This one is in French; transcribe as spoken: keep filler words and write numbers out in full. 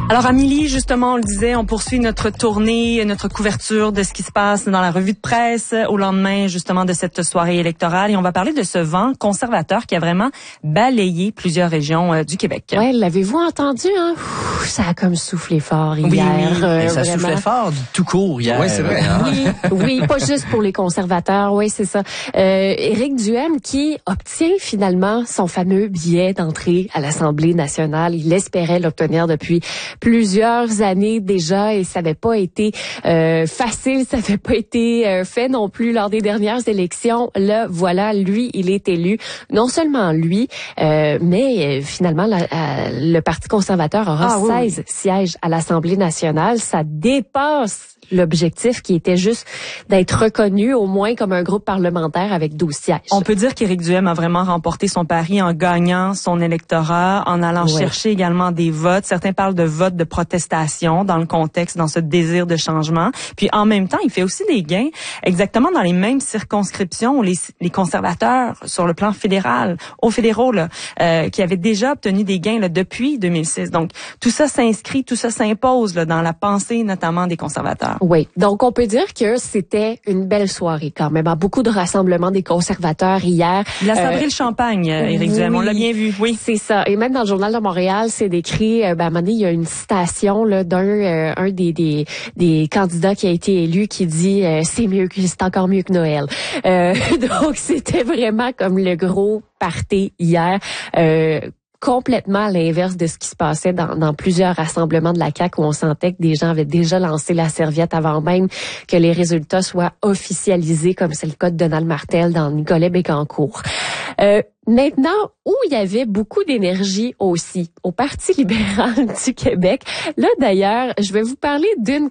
Alors, Amélie, justement, on le disait, on poursuit notre tournée, notre couverture de ce qui se passe dans la revue de presse au lendemain, justement, de cette soirée électorale. Et on va parler de ce vent conservateur qui a vraiment balayé plusieurs régions euh, du Québec. Ouais, l'avez-vous entendu, hein? Ouh, ça a comme soufflé fort hier. Oui, oui. Euh, Et ça vraiment. soufflait fort du tout court hier. Oui, c'est vrai. Hein? Oui, oui, pas juste pour les conservateurs, oui, c'est ça. Euh, Éric Duhaime qui obtient finalement son fameux billet d'entrée à l'Assemblée nationale. Il espérait l'obtenir depuis plusieurs années déjà et ça n'avait pas été euh, facile, ça n'avait pas été euh, fait non plus lors des dernières élections. Là, voilà, lui, il est élu. Non seulement lui, euh, mais euh, finalement, la, euh, le Parti conservateur aura ah, oui, seize sièges à l'Assemblée nationale. Ça dépasse l'objectif qui était juste d'être reconnu au moins comme un groupe parlementaire avec douze sièges. On peut dire qu'Éric Duhaime a vraiment remporté son pari en gagnant son électorat, en allant Ouais. chercher également des votes. Certains parlent de votes de protestation dans le contexte, dans ce désir de changement. Puis en même temps, il fait aussi des gains exactement dans les mêmes circonscriptions où les, les conservateurs sur le plan fédéral, aux fédéraux, là, euh, qui avaient déjà obtenu des gains là, depuis deux mille six. Donc tout ça s'inscrit, tout ça s'impose là, dans la pensée notamment des conservateurs. Oui, donc on peut dire que c'était une belle soirée quand même. Beaucoup de rassemblements des conservateurs hier. Il a sabré Euh, le champagne, Éric Duhaime, on l'a bien vu, oui. C'est ça. Et même dans le Journal de Montréal, c'est décrit, euh, ben, à un moment donné, il y a une citation là, d'un euh, un des, des, des candidats qui a été élu qui dit euh, c'est mieux que c'est encore mieux que Noël. Euh, donc c'était vraiment comme le gros party hier. Euh, complètement à l'inverse de ce qui se passait dans, dans plusieurs rassemblements de la C A Q où on sentait que des gens avaient déjà lancé la serviette avant même que les résultats soient officialisés, comme c'est le cas de Donald Martel dans Nicolet-Bécancour. Euh, maintenant, où il y avait beaucoup d'énergie aussi, au Parti libéral du Québec. Là, d'ailleurs, je vais vous parler d'une